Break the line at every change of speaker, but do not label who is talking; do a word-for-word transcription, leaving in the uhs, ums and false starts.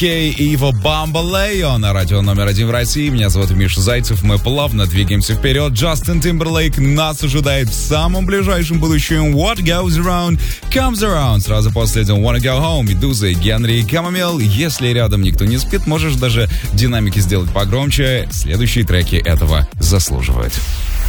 Кей и его Бамбалео на радио номер один в России. Меня зовут Миша Зайцев. Мы плавно двигаемся вперед. Джастин Тимберлейк нас ожидает в самом ближайшем будущем. What goes around comes around. Сразу после этого Wanna Go Home, Медуза и Генри Камомил. Если рядом никто не спит, можешь даже динамики сделать погромче. Следующие треки этого заслуживают.